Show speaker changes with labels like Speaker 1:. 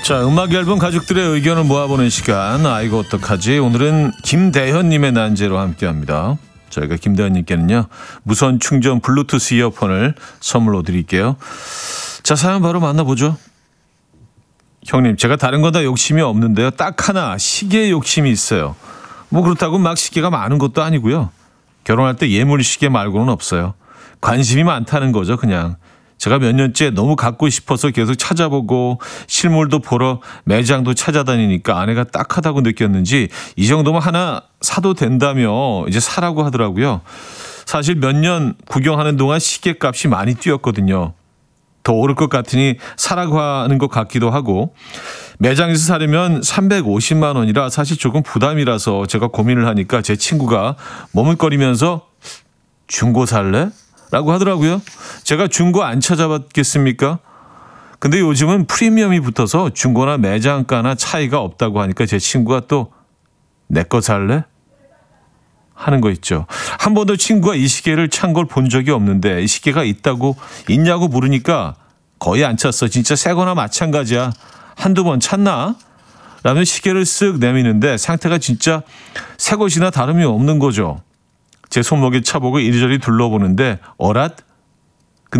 Speaker 1: 자, 음악 앨범 가족들의 의견을 모아보는 시간. 이거 어떡하지? 오늘은 김대현님의 난제로 함께합니다. 저희가 김대현님께는요, 무선 충전 블루투스 이어폰을 선물로 드릴게요. 자, 사연 바로 만나보죠. 형님, 제가 다른 건 다 욕심이 없는데요. 딱 하나, 시계 욕심이 있어요. 뭐 그렇다고 막 시계가 많은 것도 아니고요. 결혼할 때 예물 시계 말고는 없어요. 관심이 많다는 거죠, 그냥. 제가 몇 년째 너무 갖고 싶어서 계속 찾아보고 실물도 보러 매장도 찾아다니니까 아내가 딱하다고 느꼈는지 이 정도면 하나 사도 된다며 이제 사라고 하더라고요. 사실 몇 년 구경하는 동안 시계값이 많이 뛰었거든요. 더 오를 것 같으니 사라고 하는 것 같기도 하고 매장에서 사려면 350만 원이라 사실 조금 부담이라서 제가 고민을 하니까 제 친구가 머뭇거리면서 중고 살래? 라고 하더라고요. 제가 중고 안 찾아봤겠습니까? 근데 요즘은 프리미엄이 붙어서 중고나 매장가나 차이가 없다고 하니까 제 친구가 또 내 거 살래? 하는 거 있죠. 한 번도 친구가 이 시계를 찬 걸 본 적이 없는데 이 시계가 있냐고 물으니까 거의 안 찼어. 진짜 새 거나 마찬가지야. 한두 번 찼나? 라면 시계를 쓱 내미는데 상태가 진짜 새 것이나 다름이 없는 거죠. 제 손목에 차보고 이리저리 둘러보는데 어랏?